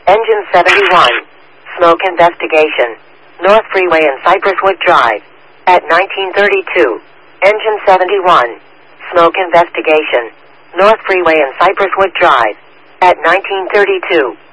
Engine 71. Smoke investigation. North Freeway and Cypresswood Drive. At 1932. Engine 71. Smoke investigation. North Freeway and Cypresswood Drive. At 1932.